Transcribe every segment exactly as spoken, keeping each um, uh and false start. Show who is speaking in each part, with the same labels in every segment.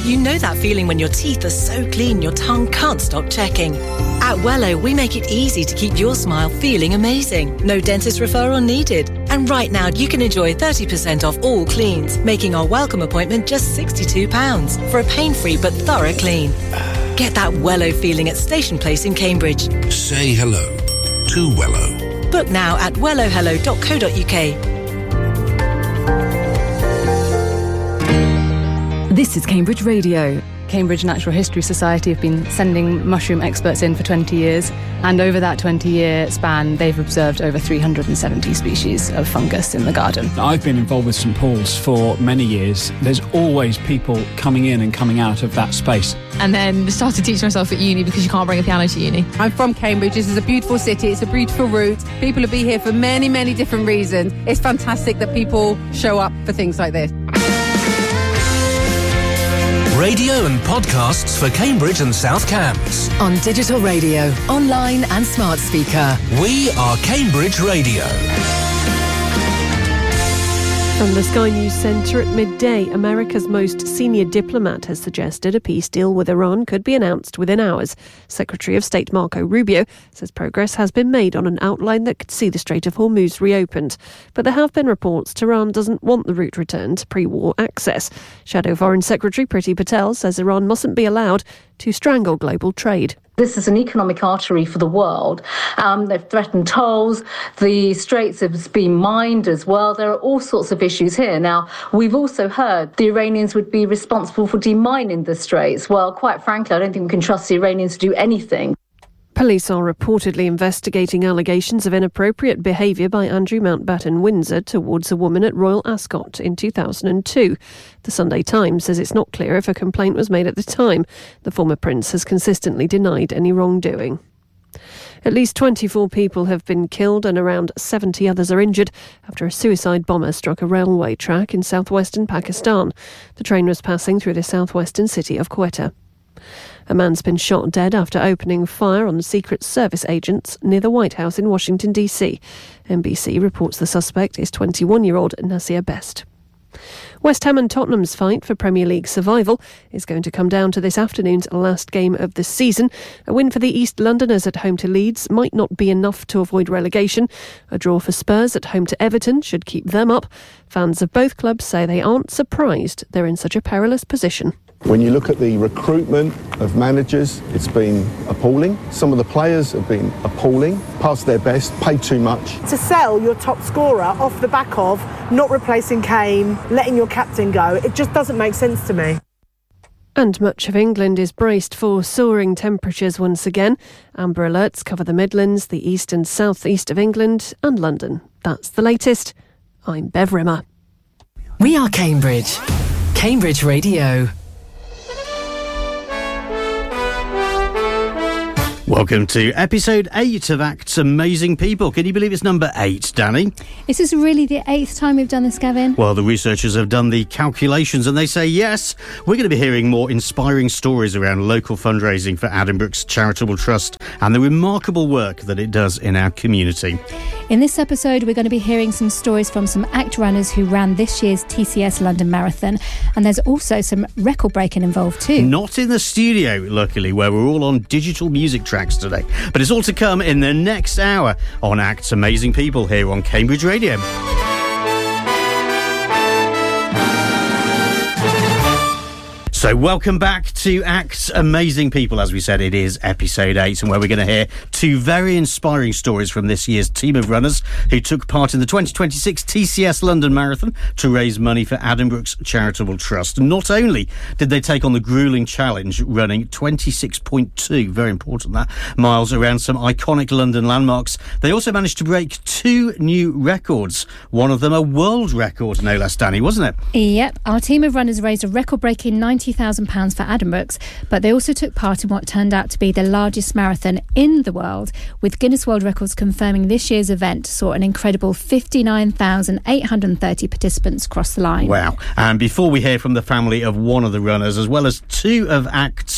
Speaker 1: You know that feeling when your teeth are so clean your tongue can't stop checking. At Wello, we make it easy to keep your smile feeling amazing. No dentist referral needed. And right now, you can enjoy thirty percent off all cleans, making our welcome appointment just sixty-two pounds for a pain-free but thorough clean. Get that Wello feeling at Station Place in Cambridge.
Speaker 2: Say hello to Wello.
Speaker 1: Book now at wello hello dot co dot uk.
Speaker 3: This is Cambridge Radio. Cambridge Natural History Society have been sending mushroom experts in for twenty years, and over that twenty-year span, they've observed over three hundred seventy species of fungus in the garden.
Speaker 4: I've been involved with St Paul's for many years. There's always people coming in and coming out of that space.
Speaker 5: And then started teaching myself at uni because you can't bring a piano to uni.
Speaker 6: I'm from Cambridge. This is a beautiful city. It's a beautiful route. People will be here for many, many different reasons. It's fantastic that people show up for things like this.
Speaker 7: Radio and podcasts for Cambridge and South Cambs.
Speaker 8: On digital radio, online and smart speaker.
Speaker 7: We are Cambridge Radio.
Speaker 9: From the Sky News Centre at midday, America's most senior diplomat has suggested a peace deal with Iran could be announced within hours. Secretary of State Marco Rubio says progress has been made on an outline that could see the Strait of Hormuz reopened. But there have been reports Tehran doesn't want the route returned to pre-war access. Shadow Foreign Secretary Priti Patel says Iran mustn't be allowed to strangle global trade.
Speaker 10: This is an economic artery for the world. Um, they've threatened tolls. The straits have been mined as well. There are all sorts of issues here. Now, we've also heard the Iranians would be responsible for demining the straits. Well, quite frankly, I don't think we can trust the Iranians to do anything.
Speaker 9: Police are reportedly investigating allegations of inappropriate behaviour by Andrew Mountbatten Windsor towards a woman at Royal Ascot in two thousand two. The Sunday Times says it's not clear if a complaint was made at the time. The former prince has consistently denied any wrongdoing. At least twenty-four people have been killed and around seventy others are injured after a suicide bomber struck a railway track in southwestern Pakistan. The train was passing through the southwestern city of Quetta. A man's been shot dead after opening fire on Secret Service agents near the White House in Washington, D C. N B C reports the suspect is twenty-one-year-old Nasir Best. West Ham and Tottenham's fight for Premier League survival is going to come down to this afternoon's last game of the season. A win for the East Londoners at home to Leeds might not be enough to avoid relegation. A draw for Spurs at home to Everton should keep them up. Fans of both clubs say they aren't surprised they're in such a perilous position.
Speaker 11: When you look at the recruitment of managers, it's been appalling. Some of the players have been appalling, past their best, paid too much.
Speaker 12: To sell your top scorer off the back of not replacing Kane, letting your captain go, it just doesn't make sense to me.
Speaker 9: And much of England is braced for soaring temperatures once again. Amber alerts cover the Midlands, the east and south east of England and London. That's the latest. I'm Bev Rimmer.
Speaker 8: We are Cambridge. Cambridge Radio.
Speaker 13: Welcome to episode eight of Act's Amazing People. Can you believe it's number eight, Danny?
Speaker 14: Is this really the eighth time we've done this, Gavin?
Speaker 13: Well, the researchers have done the calculations and they say yes. We're going to be hearing more inspiring stories around local fundraising for Addenbrooke's Charitable Trust and the remarkable work that it does in our community.
Speaker 14: In this episode, we're going to be hearing some stories from some ACT runners who ran this year's T C S London Marathon. And there's also some record breaking involved too.
Speaker 13: Not in the studio, luckily, where we're all on digital music tracks today. But it's all to come in the next hour on Act's Amazing People here on Cambridge Radio. So welcome back to Act's Amazing People. As we said, it is episode eight, and where we're going to hear two very inspiring stories from this year's team of runners who took part in the twenty twenty-six T C S London Marathon to raise money for Addenbrooke's Charitable Trust. Not only did they take on the gruelling challenge running twenty-six point two, very important that, miles around some iconic London landmarks, they also managed to break two new records. One of them a world record, no less, Danny, wasn't it?
Speaker 14: Yep, our team of runners raised a record-breaking ninety thousand pounds for Addenbrooke's, but they also took part in what turned out to be the largest marathon in the world, with Guinness World Records confirming this year's event saw an incredible fifty-nine thousand eight hundred thirty participants cross the line.
Speaker 13: Wow. And before we hear from the family of one of the runners, as well as two of ACT's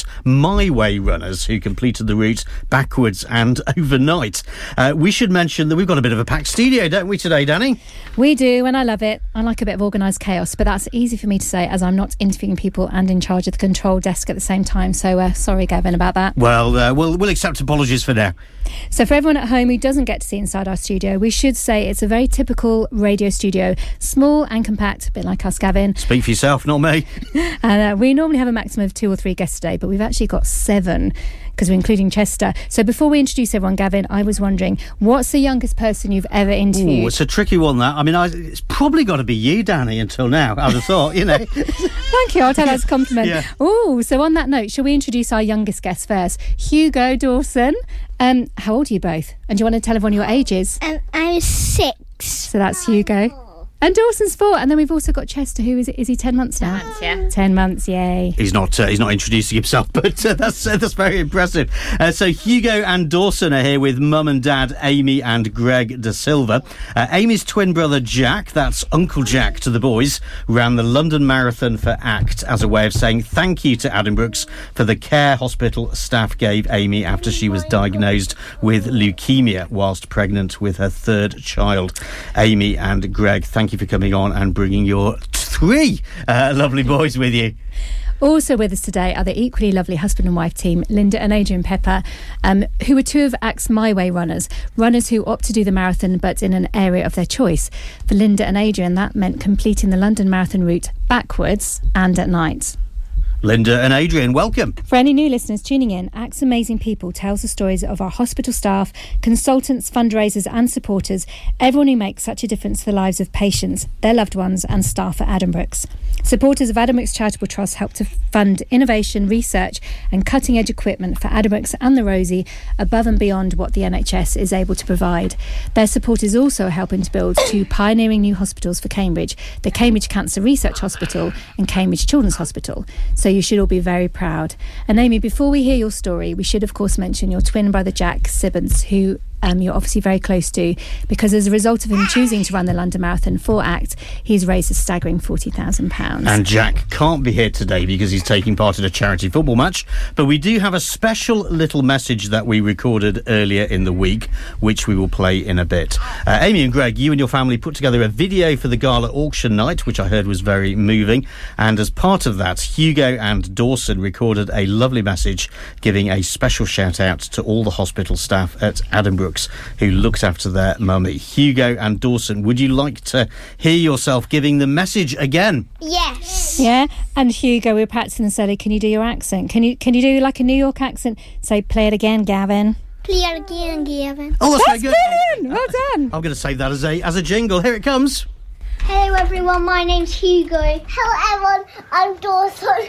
Speaker 13: My Way runners who completed the route backwards and overnight. Uh, we should mention that we've got a bit of a packed studio, don't we, today, Danny?
Speaker 14: We do, and I love it. I like a bit of organised chaos, but that's easy for me to say as I'm not interviewing people and in charge of the control desk at the same time. So uh, sorry, Gavin, about that.
Speaker 13: Well, uh, we'll we'll accept apologies for now.
Speaker 14: So for everyone at home who doesn't get to see inside our studio, we should say it's a very typical radio studio, small and compact, a bit like us, Gavin.
Speaker 13: Speak for yourself, not me.
Speaker 14: And uh, we normally have a maximum of two or three guests today, but we've actually got seven because we're including Chester. So before we introduce everyone, Gavin, I was wondering, what's the youngest person you've ever interviewed?
Speaker 13: Ooh, it's a tricky one, that. I mean, I, it's probably got to be you, Danny, until now, I'd have thought, you know.
Speaker 14: Thank you, I'll take that as a compliment. Yeah. Oh, so on that note, shall we introduce our youngest guest first? Hugo Dawson. Um, how old are you both? And do you want to tell everyone your ages?
Speaker 15: Um, I'm six.
Speaker 14: So that's Hugo. And Dawson's four, and then we've also got Chester. Who is it? Is he ten months now?
Speaker 5: Ten months, yeah.
Speaker 14: Ten months, yay!
Speaker 13: He's not. Uh, he's not introducing himself, but uh, that's uh, that's very impressive. Uh, so Hugo and Dawson are here with Mum and Dad, Amy and Greg Da Silva. Uh, Amy's twin brother Jack, that's Uncle Jack to the boys, ran the London Marathon for ACT as a way of saying thank you to Addenbrooke's for the care hospital staff gave Amy after she was diagnosed with leukemia whilst pregnant with her third child. Amy and Greg, thank you for coming on and bringing your three uh, lovely boys with you.
Speaker 14: Also with us today are the equally lovely husband and wife team, Linda and Adrian Pepper, um, who are two of ACT's My Way runners, runners who opt to do the marathon but in an area of their choice. For Linda and Adrian, that meant completing the London Marathon route backwards and at night.
Speaker 13: Linda and Adrian, welcome.
Speaker 14: For any new listeners tuning in, ACT's Amazing People tells the stories of our hospital staff, consultants, fundraisers and supporters, everyone who makes such a difference to the lives of patients, their loved ones and staff at Addenbrooke's. Supporters of Addenbrooke's Charitable Trust help to fund innovation, research and cutting-edge equipment for Addenbrooke's and the Rosie above and beyond what the N H S is able to provide. Their support is also helping to build two pioneering new hospitals for Cambridge, the Cambridge Cancer Research Hospital and Cambridge Children's Hospital. So you should all be very proud. And Amy, before we hear your story, we should of course mention your twin brother Jack Sibbons, who Um, you're obviously very close to, because as a result of him choosing to run the London Marathon for ACT, he's raised a staggering forty thousand pounds.
Speaker 13: And Jack can't be here today because he's taking part in a charity football match, but we do have a special little message that we recorded earlier in the week, which we will play in a bit. Uh, Amy and Greg, you and your family put together a video for the gala auction night, which I heard was very moving, and as part of that, Hugo and Dawson recorded a lovely message giving a special shout out to all the hospital staff at Addenbrooke's who looked after their mummy. Hugo and Dawson, would you like to hear yourself giving the message again?
Speaker 15: Yes.
Speaker 14: Yeah, and Hugo, we're practicing the study. Can you do your accent? Can you can you do like a New York accent? Say, play it again, Gavin.
Speaker 15: Play it again, Gavin.
Speaker 13: Oh, that's,
Speaker 14: that's
Speaker 13: very good.
Speaker 14: Brilliant. Well done.
Speaker 13: I'm going to save that as a as a jingle. Here it comes.
Speaker 15: Hello everyone, my name's Hugo. Hello everyone, I'm Dawson.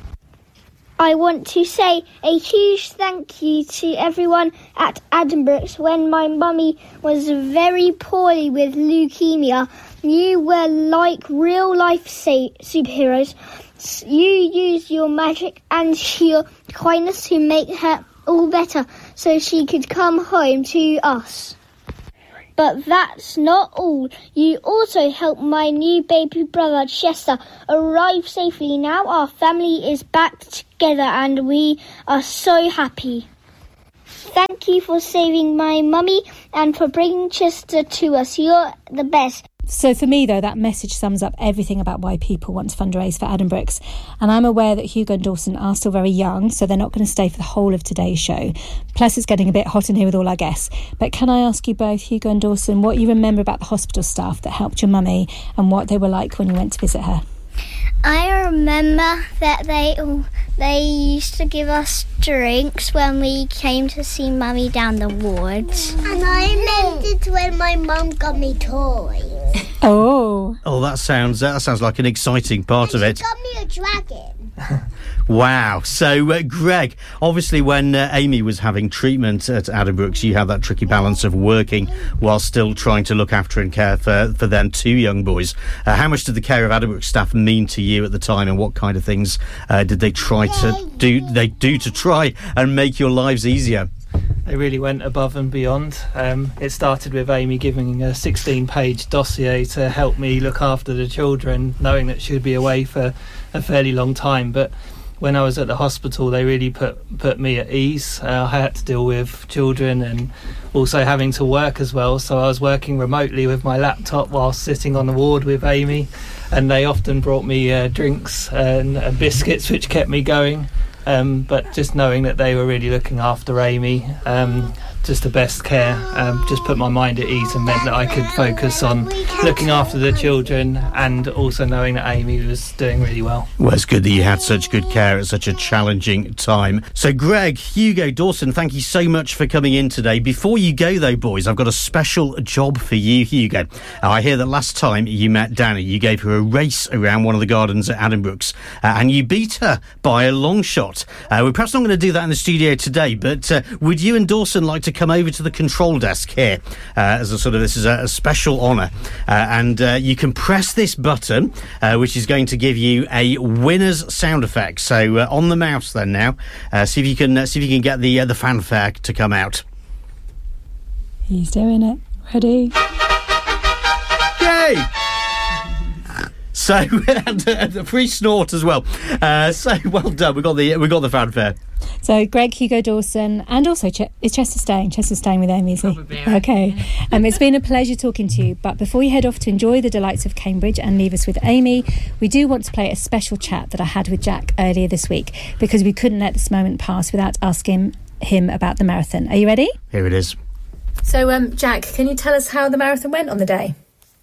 Speaker 15: I want to say a huge thank you to everyone at Addenbrooke's. When my mummy was very poorly with leukemia, you were like real life sa- superheroes. You used your magic and your kindness to make her all better so she could come home to us. But that's not all. You also helped my new baby brother Chester arrive safely. Now our family is back together and we are so happy. Thank you for saving my mummy and for bringing Chester to us. You're the best.
Speaker 14: So for me, though, that message sums up everything about why people want to fundraise for Addenbrooke's. And I'm aware that Hugo and Dawson are still very young, so they're not going to stay for the whole of today's show. Plus, it's getting a bit hot in here with all our guests. But can I ask you both, Hugo and Dawson, what you remember about the hospital staff that helped your mummy and what they were like when you went to visit her?
Speaker 15: I remember that they they used to give us drinks when we came to see Mummy down the wards. And I remembered when my mum got me toys.
Speaker 14: Oh.
Speaker 13: Oh, that sounds that sounds like an exciting part
Speaker 15: and
Speaker 13: of it.
Speaker 15: She got me a dragon.
Speaker 13: Wow. So, uh, Greg, obviously when uh, Amy was having treatment at Addenbrooke's, you had that tricky balance of working while still trying to look after and care for, for then two young boys. Uh, how much did the care of Addenbrooke's staff mean to you at the time, and what kind of things uh, did they try to do, they do to try and make your lives easier?
Speaker 16: They really went above and beyond. Um, it started with Amy giving a sixteen page dossier to help me look after the children, knowing that she would be away for a fairly long time. But when I was at the hospital, they really put put me at ease. Uh, I had to deal with children and also having to work as well, so I was working remotely with my laptop while sitting on the ward with Amy, and they often brought me uh, drinks and, and biscuits, which kept me going. Um, but just knowing that they were really looking after Amy, um, just the best care, um, just put my mind at ease and meant that I could focus on looking after the children and also knowing that Amy was doing really well.
Speaker 13: Well, it's good that you had such good care at such a challenging time. So, Greg, Hugo, Dawson, thank you so much for coming in today. Before you go, though, boys, I've got a special job for you, Hugo. Now, I hear that last time you met Danny, you gave her a race around one of the gardens at Addenbrooks, uh, and you beat her by a long shot. Uh, we're perhaps not going to do that in the studio today, but uh, would you and Dawson like to come over to the control desk here uh, as a sort of, this is a, a special honour, uh, and uh, you can press this button, uh, which is going to give you a winner's sound effect. So uh, on the mouse then now, uh, see if you can uh, see if you can get the uh, the fanfare to come out.
Speaker 14: He's doing it. Ready?
Speaker 13: Yay! So, and uh, the free snort as well. Uh, so, well done. We got the we got the fanfare.
Speaker 14: So, Greg, Hugo, Dawson, and also Ch- is Chester staying? Chester's staying with Amy, is he?
Speaker 5: Probably, yeah.
Speaker 14: Okay. Um, it's been a pleasure talking to you. But before you head off to enjoy the delights of Cambridge and leave us with Amy, we do want to play a special chat that I had with Jack earlier this week, because we couldn't let this moment pass without asking him about the marathon. Are you ready?
Speaker 13: Here it is.
Speaker 14: So, um, Jack, can you tell us how the marathon went on the day?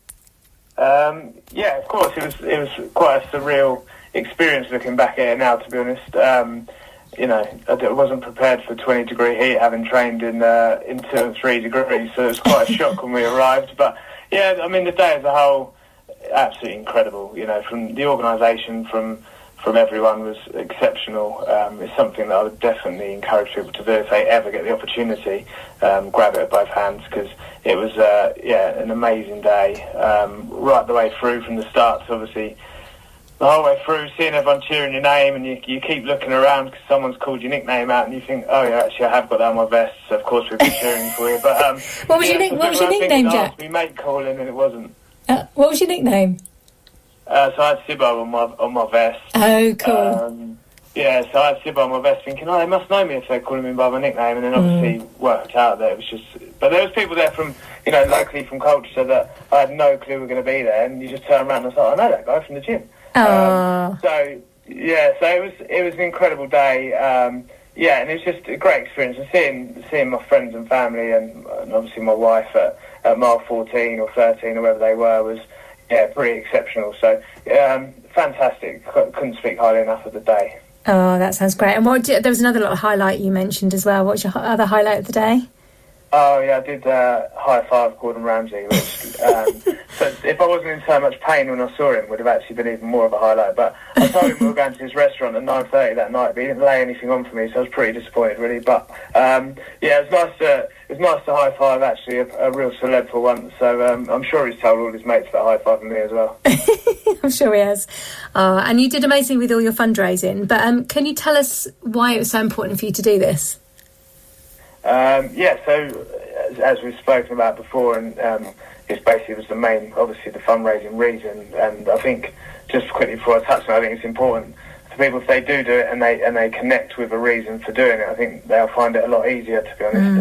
Speaker 17: Um, yeah, of course, it was it was quite a surreal experience looking back at it now, to be honest. Um, you know, I d- wasn't prepared for twenty degree heat, having trained in uh, in two and three degrees, so it was quite a shock when we arrived. But yeah, I mean, the day as a whole, absolutely incredible. You know, from the organisation, from from everyone was exceptional. Um, it's something that I would definitely encourage people to do if they ever get the opportunity. Um, grab it at both hands, because it was, uh, yeah, an amazing day. Um, right the way through from the start, so obviously the whole way through, seeing everyone cheering your name, and you, you keep looking around because someone's called your nickname out, and you think, oh yeah, actually I have got that on my vest, so of course we'll be cheering for you. But um,
Speaker 14: what was
Speaker 17: yeah,
Speaker 14: your, nick-
Speaker 17: so
Speaker 14: what was your nickname, Jack?
Speaker 17: Me mate calling, and it wasn't.
Speaker 14: Uh, what was your nickname?
Speaker 17: Uh, so I had Sibbo on my on my vest.
Speaker 14: Oh, cool.
Speaker 17: Um, yeah, so I had Sibbo on my vest, thinking, oh, they must know me if they're calling me by my nickname, and then obviously mm. worked out that it was just. But there was people there from, you know, locally from Colchester that I had no clue were going to be there, and you just turn around and say, I know that guy from the gym. Um, so yeah, so it was it was an incredible day. Um, yeah, and it was just a great experience, and seeing seeing my friends and family, and, and obviously my wife at, at mile fourteen or thirteen or wherever they were was. Yeah, pretty exceptional. So, um, fantastic. C- couldn't speak highly enough of the day.
Speaker 14: Oh, that sounds great. And what? Did, there was another little highlight you mentioned as well. What's your other highlight of the day?
Speaker 17: Oh, yeah, I did uh, high five Gordon Ramsay, which, um, so if I wasn't in so much pain when I saw him, would have actually been even more of a highlight. But I told him we were going to his restaurant at nine thirty that night, but he didn't lay anything on for me, so I was pretty disappointed, really. But, um, yeah, it was nice to, it was nice to high five, actually, a, a real celeb for once. So um, I'm sure he's told all his mates about high fiving me as well.
Speaker 14: I'm sure he has. Uh, and you did amazing with all your fundraising. But um, can you tell us why it was so important for you to do this?
Speaker 17: Um, yeah, so as, as we've spoken about before, and um, it basically was the main, obviously, the fundraising reason. And I think, just quickly before I touch on it, I think it's important for people, if they do do it and they and they connect with a reason for doing it, I think they'll find it a lot easier, to be honest.